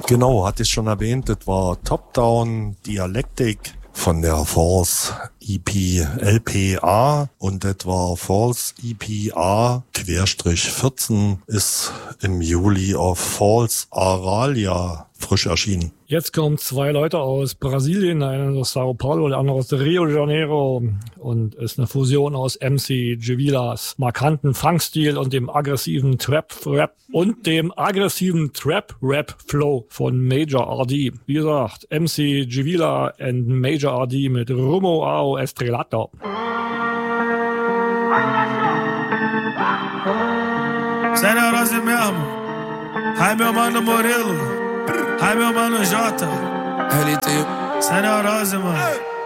Genau, hatte ich schon erwähnt, das war Top-Down Dialectic von der Force EP LPA und das war Force EPA-14 ist im Juli auf Falls Aralia frisch erschienen. Jetzt kommen zwei Leute aus Brasilien, einer aus Sao Paulo, der andere aus Rio de Janeiro und ist eine Fusion aus MC Givilas markanten Funkstil und dem aggressiven Trap-Rap und dem aggressiven Trap-Rap-Flow von Major RD. Wie gesagt, MC Givila and Major RD mit Rumo ao Estrelato. Zé Neurose mesmo. Ai, meu mano Murilo. Ai, meu mano Jota. LT. Zé Neurose, mano.